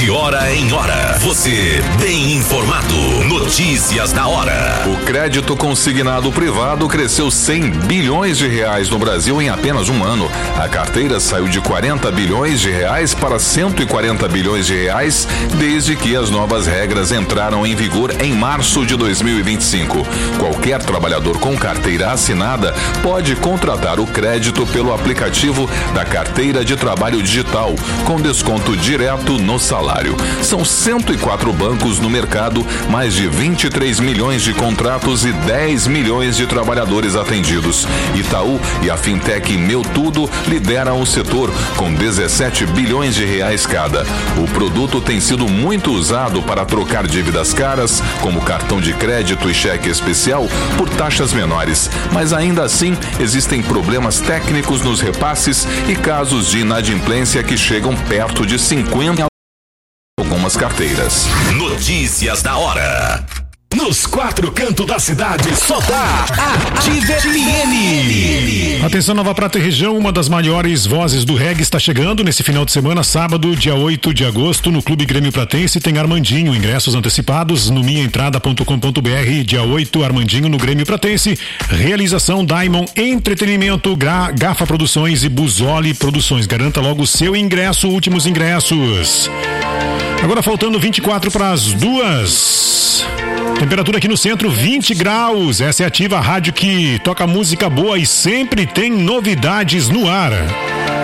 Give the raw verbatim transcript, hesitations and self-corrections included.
De hora em hora, você bem informado. Notícias da hora. O crédito consignado privado cresceu cem bilhões de reais no Brasil em apenas um ano. A carteira saiu de quarenta bilhões de reais para cento e quarenta bilhões de reais desde que as novas regras entraram em vigor em março de dois mil e vinte e cinco. Qualquer trabalhador com carteira assinada pode contratar o crédito pelo aplicativo da Carteira de Trabalho Digital, com desconto direto no salário. São cento e quatro bancos no mercado, mais de vinte e três milhões de contratos e dez milhões de trabalhadores atendidos. Itaú e a fintech Meu Tudo lideram o setor, com dezessete bilhões de reais cada. O produto tem sido muito usado para trocar dívidas caras, como cartão de crédito e cheque especial, por taxas menores. Mas ainda assim, existem problemas técnicos nos repasses e casos de inadimplência que chegam perto de cinquenta algumas carteiras. Notícias da hora. Nos quatro cantos da cidade, só dá Ativa F M. Atenção, Nova Prata e região, uma das maiores vozes do reggae está chegando nesse final de semana, sábado, dia oito de agosto, no Clube Grêmio Pratense. Tem Armandinho, ingressos antecipados no minha entrada ponto com ponto b r. Dia oito, Armandinho no Grêmio Pratense. Realização Diamond Entretenimento, Gra, Gafa Produções e Buzoli Produções. Garanta logo o seu ingresso, últimos ingressos. Agora faltando vinte e quatro para as duas. Temperatura aqui no centro, vinte graus. Essa é a Ativa, a rádio que toca música boa e sempre tem novidades no ar.